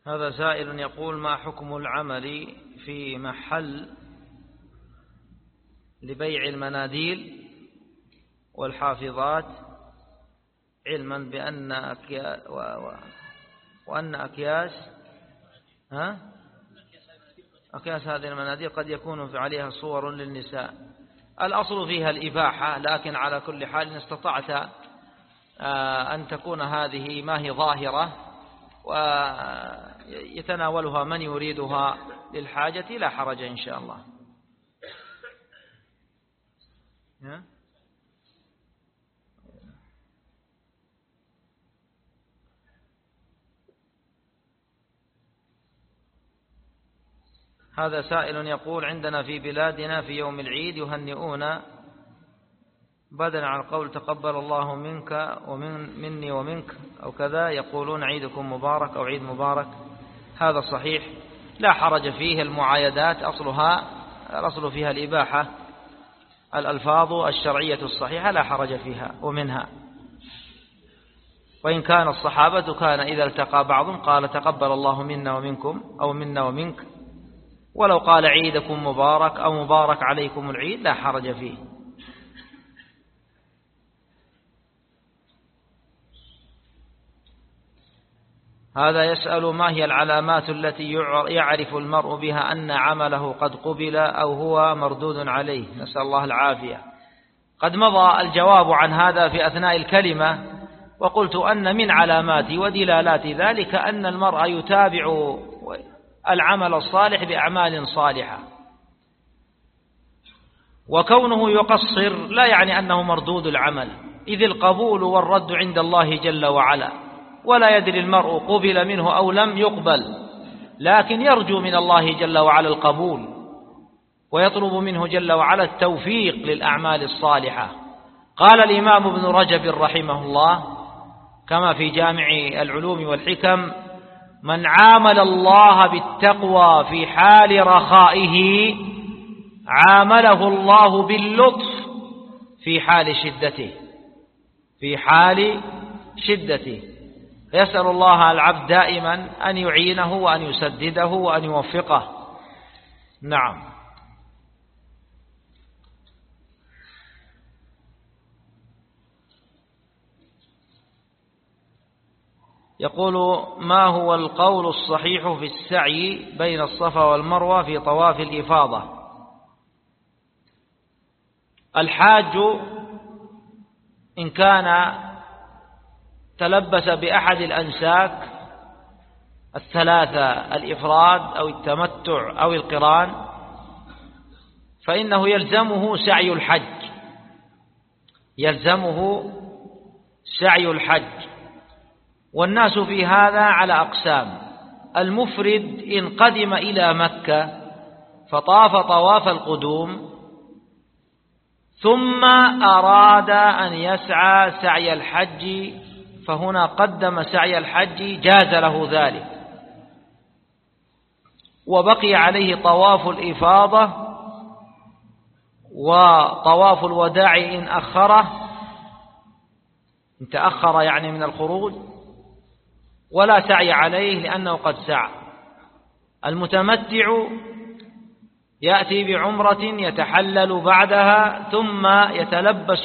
هذا سائل يقول: ما حكم العمل في محل لبيع المناديل والحافظات، علما بأن أكياس هذه المناديل قد يكون عليها صور للنساء. الأصل فيها الإباحة، لكن على كل حال إن استطعت أن تكون هذه ما هي ظاهرة ويتناولها من يريدها للحاجة لا حرج إن شاء الله. هذا سائل يقول: عندنا في بلادنا في يوم العيد يهنئون بدلا عن قول تقبل الله منك ومني ومنك أو كذا، يقولون عيدكم مبارك أو عيد مبارك. هذا صحيح لا حرج فيه. المعايدات الأصل فيها الإباحة، الألفاظ الشرعية الصحيحة لا حرج فيها ومنها. وإن كان الصحابة كان إذا التقى بعضهم قال تقبل الله منا ومنكم أو منا ومنك، ولو قال عيدكم مبارك أو مبارك عليكم العيد لا حرج فيه. هذا يسأل: ما هي العلامات التي يعرف المرء بها أن عمله قد قبل أو هو مردود عليه؟ نسأل الله العافية. قد مضى الجواب عن هذا في أثناء الكلمة، وقلت أن من علامات ودلالات ذلك أن المرء يتابع العمل الصالح بأعمال صالحة، وكونه يقصر لا يعني أنه مردود العمل، إذ القبول والرد عند الله جل وعلا، ولا يدري المرء قبل منه أو لم يقبل، لكن يرجو من الله جل وعلا القبول ويطلب منه جل وعلا التوفيق للأعمال الصالحة. قال الإمام ابن رجب رحمه الله كما في جامع العلوم والحكم: من عامل الله بالتقوى في حال رخائه عامله الله باللطف في حال شدته. يسأل الله العبد دائما أن يعينه وأن يسدده وأن يوفقه. نعم. يقول: ما هو القول الصحيح في السعي بين الصفا والمروة في طواف الإفاضة؟ الحاج إن كان تلبس بأحد الأنساك الثلاثة، الإفراد أو التمتع أو القران، فإنه يلزمه سعي الحج. والناس في هذا على أقسام: المفرد إن قدم إلى مكة فطاف طواف القدوم ثم أراد أن يسعى سعي الحج، فهنا قدم سعي الحج جاز له ذلك، وبقي عليه طواف الإفاضة وطواف الوداع إن تأخر يعني من الخروج، ولا سعي عليه لأنه قد سعى. المتمتع يأتي بعمرة يتحلل بعدها ثم يتلبس